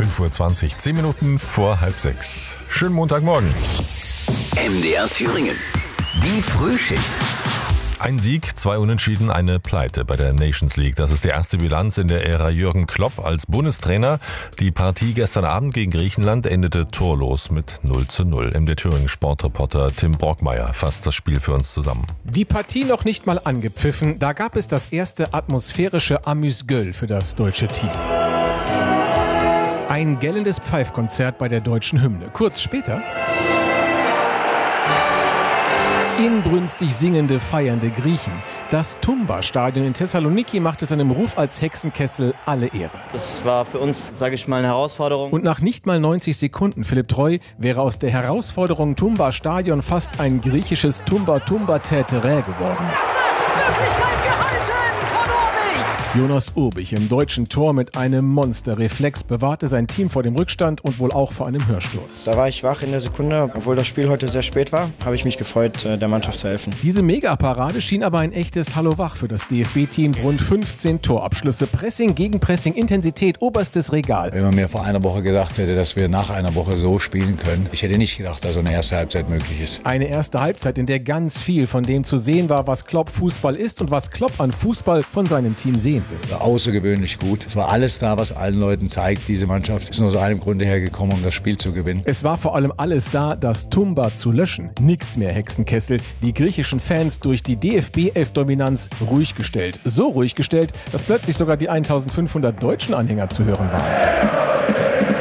5:20 Uhr, 10 Minuten vor 5:30. Schönen Montagmorgen. MDR Thüringen. Die Frühschicht. Ein Sieg, 2 Unentschieden, eine Pleite bei der Nations League. Das ist die erste Bilanz in der Ära Jürgen Klopp als Bundestrainer. Die Partie gestern Abend gegen Griechenland endete torlos mit 0:0. MDR Thüringen Sportreporter Tim Brockmeier fasst das Spiel für uns zusammen. Die Partie noch nicht mal angepfiffen. Da gab es das erste atmosphärische Amüs-Gueule für das deutsche Team. Ein gellendes Pfeifkonzert bei der deutschen Hymne. Kurz später inbrünstig singende, feiernde Griechen. Das Tumba-Stadion in Thessaloniki machte seinem Ruf als Hexenkessel alle Ehre. Das war für uns, sage ich mal, eine Herausforderung. Und nach nicht mal 90 Sekunden, Philipp Treu, wäre aus der Herausforderung Tumba-Stadion fast ein griechisches Tumba-Tumba-Täterä geworden. Möglichkeit gehalten von Urbich! Jonas Urbich im deutschen Tor mit einem Monsterreflex bewahrte sein Team vor dem Rückstand und wohl auch vor einem Hörsturz. Da war ich wach in der Sekunde. Obwohl das Spiel heute sehr spät war, habe ich mich gefreut, der Mannschaft zu helfen. Diese Megaparade schien aber ein echtes Hallo wach für das DFB-Team. Rund 15 Torabschlüsse, Pressing gegen Pressing, Intensität, oberstes Regal. Wenn man mir vor einer Woche gesagt hätte, dass wir nach einer Woche so spielen können, ich hätte nicht gedacht, dass so eine erste Halbzeit möglich ist. Eine erste Halbzeit, in der ganz viel von dem zu sehen war, was Klopp Fußball ist und was Klopp an Fußball von seinem Team sehen will. War außergewöhnlich gut. Es war alles da, was allen Leuten zeigt, diese Mannschaft ist nur aus einem Grunde hergekommen, um das Spiel zu gewinnen. Es war vor allem alles da, das Tumba zu löschen. Nix mehr Hexenkessel. Die griechischen Fans durch die DFB-11-Dominanz ruhig gestellt. So ruhig gestellt, dass plötzlich sogar die 1500 deutschen Anhänger zu hören waren.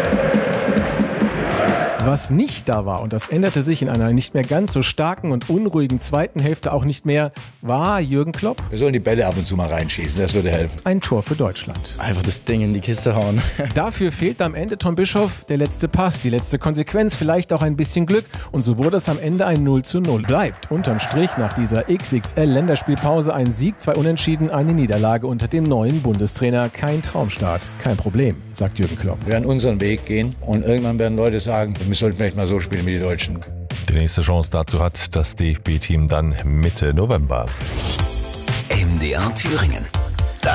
Was nicht da war, und das änderte sich in einer nicht mehr ganz so starken und unruhigen zweiten Hälfte auch nicht mehr, war Jürgen Klopp. Wir sollen die Bälle ab und zu mal reinschießen, das würde helfen. Ein Tor für Deutschland. Einfach das Ding in die Kiste hauen. Dafür fehlt am Ende Tom Bischoff der letzte Pass, die letzte Konsequenz, vielleicht auch ein bisschen Glück. Und so wurde es am Ende ein 0:0. Bleibt unterm Strich nach dieser XXL-Länderspielpause ein Sieg, 2 Unentschieden, eine Niederlage unter dem neuen Bundestrainer. Kein Traumstart, kein Problem, sagt Jürgen Klopp. Wir werden unseren Weg gehen und irgendwann werden Leute sagen, wir sollten vielleicht mal so spielen wie die Deutschen. Die nächste Chance dazu hat das DFB-Team dann Mitte November. MDR Thüringen.